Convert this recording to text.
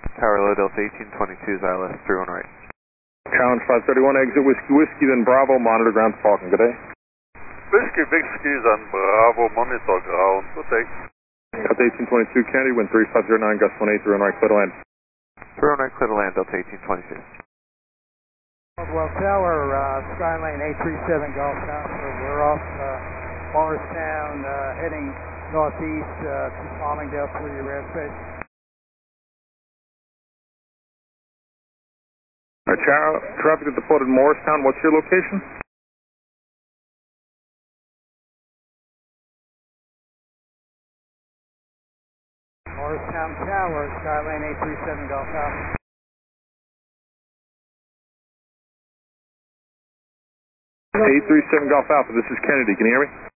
Tower Low Delta 1822 ILS 31 right. Challenge 531, exit Whiskey Whiskey, then Bravo, monitor ground to Falcon, good day. Whiskey Whiskey, then Bravo, monitor ground, good day. Delta 1822 Kennedy, wind 3509, gust 18, 31 right, clear to land. 31 right, clear to land, Delta 1822. Well, Tower, Skylane 837 Golf Alpha, we're off Morristown, heading northeast to Farmingdale through your airspace. Traffic is deported Morristown, what's your location? Morristown Tower, Skylane 837 Golf Alpha. 837 Golf Alpha, this is Kennedy, can you hear me?